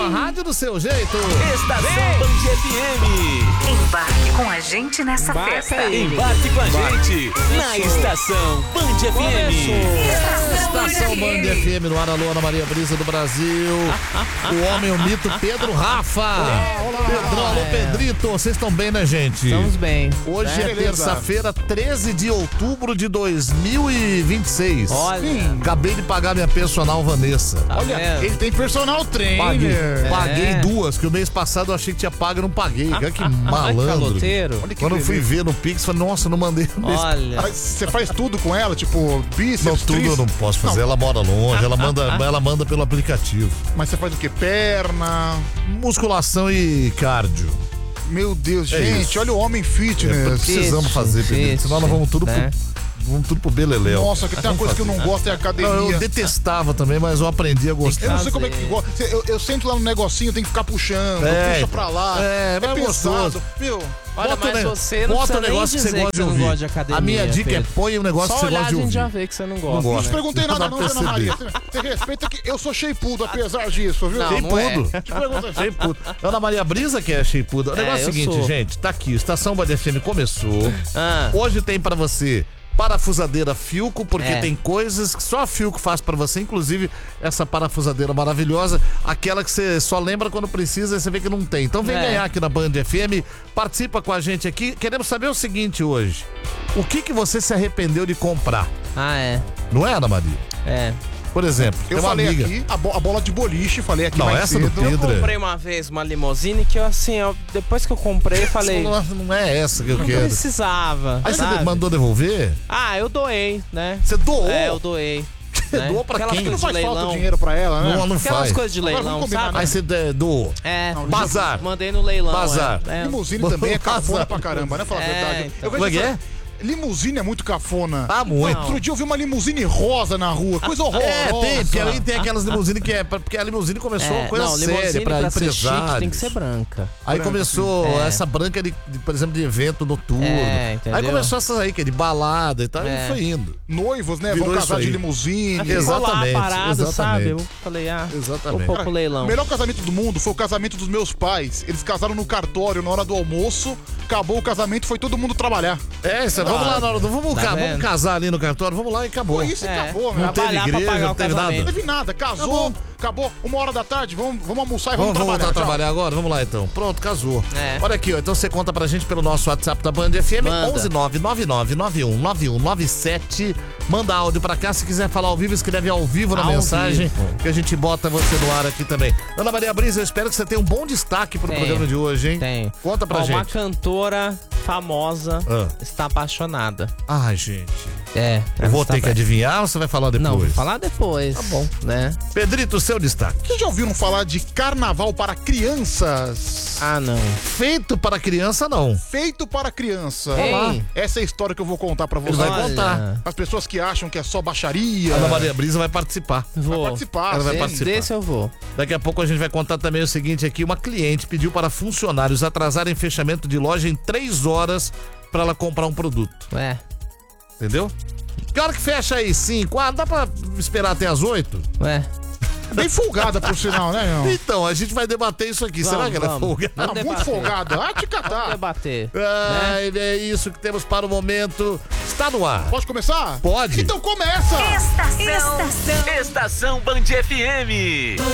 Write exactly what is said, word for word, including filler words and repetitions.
a rádio do seu jeito. Estação Band F M. Embarque com a gente nessa Embarque festa. aí. Embarque com a gente na Estação Band F M. Estação Band F M no ar, alô, Ana Maria Brisa do Brasil. O homem, o mito, Pedro Rafa. Olá, Pedrão, alô, Pedrito. Vocês estão bem, né, gente? Estamos bem. Hoje é, É, terça-feira, treze de outubro de dois mil e vinte e seis. Olha. Sim. Acabei de pagar minha personal Vanessa. Tá Olha, vendo? ele tem personal Paguei, trainer. paguei É. duas, que o mês passado eu achei que tinha pago e não paguei. Olha que malandro. Caloteiro. Olha que Quando eu fui beleza. ver no Pix, falei, nossa, não mandei no mês. Olha. Mas você faz tudo com ela, tipo, bíceps, Não, tudo eu tríceps? não posso fazer, ela mora longe, ela manda, ela manda pelo aplicativo. Mas você faz o quê? Perna? Musculação e cardio. Meu Deus, É gente, isso. olha o homem fitness. É, precisamos fazer, Pedro, senão nós vamos tudo né? pro, vamos tudo pro beleléu. Nossa, que tem uma coisa que eu não gosto é academia. Não, eu detestava também, mas eu aprendi a gostar. Eu não sei como é que gosta. Eu, eu sento lá no negocinho, tem que ficar puxando, É, puxa pra lá. é, mas é pesado. gostoso. Meu, Olha, Bota o mas ne- você não bota precisa o negócio nem que você dizer gosta que de você não ouvir. gosta de academia, A minha dica Pedro. é põe o negócio Só que você olhar gosta de a gente já ouvir. vê que você não Não gosta. gosto. não te perguntei Dá nada pra não, Ana perceber. Maria. Você você respeita que eu sou shapeado, apesar disso, viu? Não, Tem não é. pudo. Te pergunta, shapeado. Ana Maria Brisa que é shapeado. O É, negócio é o eu seguinte, sou. gente, tá aqui, Estação Band F M começou. Ah. Hoje tem pra você parafusadeira Philco, porque É. tem coisas que só a Philco faz pra você, inclusive essa parafusadeira maravilhosa, aquela que você só lembra quando precisa e você vê que não tem. Então vem É. ganhar aqui na Band F M, participa com a gente aqui. Queremos saber o seguinte hoje, o que que você se arrependeu de comprar? Ah, é. Não é, Ana Maria? É. Por exemplo, Eu tem uma falei amiga. aqui, a, bo- a bola de boliche, falei aqui Não, mais essa do cedo. Pedro. Eu comprei uma vez uma limousine que eu, assim, eu, depois que eu comprei, eu falei, Não, não é essa que eu não quero. precisava. Aí você sabe? mandou devolver? Ah, eu doei, né? Você doou? É, eu doei. né? doou pra Aquelas quem? Não coisas faz de falta leilão. dinheiro pra ela, né? Não, não Aquelas faz. coisas de Agora leilão, vamos combinar, sabe? né? Aí você é, doou. É, Bazar. mandei no leilão. Bazar. É, é. Limusine também é cafona Bazar. pra caramba, né? Falar a É, verdade. então. Eu vejo Como é que essa- é? Limusine é muito cafona. Ah, muito. Outro dia eu vi uma limusine rosa na rua, coisa horrorosa. É, tem, porque aí tem aquelas limusines que é. pra- Porque a limusine começou É, coisa não, séria limusine pra, pra ser chique empresários. tem que ser branca. Aí branca, começou sim. É. essa branca de, de, por exemplo, de evento noturno. É, entendeu? Aí começou essas aí, que é de balada e tal, É. e foi indo. Noivos, né? Virou Vão isso casar de aí. limusine. Ficou Exatamente, lá parado, exatamente. sabe? Eu falei, ah, Exatamente. vou pôr pro leilão. O melhor casamento do mundo foi o casamento dos meus pais. Eles casaram no cartório na hora do almoço. Acabou o casamento, foi todo mundo trabalhar. É, isso, vamos lá na hora do. Vamos, Tá ca- vendo? vamos casar ali no cartório, vamos lá e acabou. Foi isso e É. acabou, Não meu. teve Trabalhar pra igreja, pagar não o teve nada. casamento. Não teve nada, casou, acabou, uma hora da tarde, vamos, vamos almoçar e Vamos, vamos, vamos voltar a trabalhar. trabalhar agora? Vamos lá então. Pronto, casou. É. Olha aqui, ó. Então você conta pra gente pelo nosso WhatsApp da Band F M, Manda. onze nove nove nove nove um nove um nove sete. Manda áudio pra cá. Se quiser falar ao vivo, escreve ao vivo na Ao mensagem vivo. que a gente bota você no ar aqui também. Ana Maria Brisa, eu espero que você tenha um bom destaque pro Tem. programa de hoje, hein? Tem. Conta pra Ó, uma gente. cantora famosa Ah. está apaixonada. Ai, gente. É. Eu vou ela ter está que adivinhar ou você vai falar depois? Não, vou falar depois. Tá bom. Né? Pedrito, seu destaque. Vocês já ouviram falar de carnaval para crianças? Ah, não. Feito para criança, não. Feito para criança. Ei. Olha lá. Essa é a história que eu vou contar pra Ele vocês. vai Olha. contar. As pessoas que acham que é só baixaria. Ana Maria Brisa vai participar. Vou. participar, Ela vai Desse- participar. Desse eu vou. Daqui a pouco a gente vai contar também o seguinte aqui, uma cliente pediu para funcionários atrasarem fechamento de loja em três horas para ela comprar um produto, É. entendeu? Que hora que fecha aí? Cinco? Ah, dá pra esperar até as oito? Ué. Bem folgada, por sinal, né, meu? Então, a gente vai debater isso aqui. Será Vamos, que ela é vamos. folgada? Ah, Vamos muito debater. folgada. Ah, te Vamos catar. debater. Ah, é isso que temos para o momento. Está no ar. Pode começar? Pode. Então começa! Estação. Estação Band F M.